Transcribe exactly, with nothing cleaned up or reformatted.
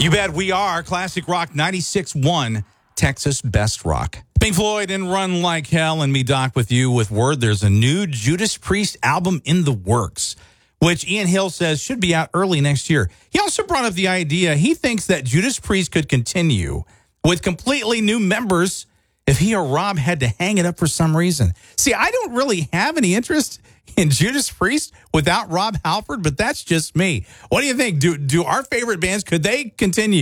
You bet we are. Classic Rock ninety-six point one, Texas Best Rock. Pink Floyd and Run Like Hell, and me, Doc, with you with word. There's a new Judas Priest album in the works, which Ian Hill says should be out early next year. He also brought up the idea he thinks that Judas Priest could continue with completely new members if he or Rob had to hang it up for some reason. See, I don't really have any interest in Judas Priest without Rob Halford, but that's just me. What do you think? Do do our favorite bands, could they continue?